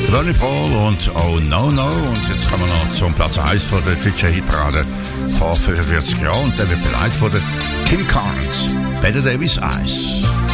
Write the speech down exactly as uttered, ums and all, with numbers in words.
Ronnie Paul und Oh No No. Und jetzt kommen wir noch zum Platz eins von der Future Hitparade vor fünfundvierzig Jahren. Und der wird beleidigt von der Kim Carnes. Better Davis Eyes.